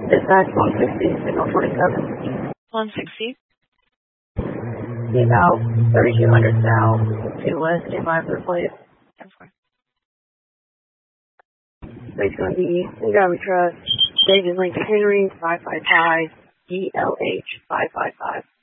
Dispatch 160, signal 47. 160. About 3200 south to west, stand by for the plate. It's going to be garbage truck, David Lincoln Henry, 555, ELH 555.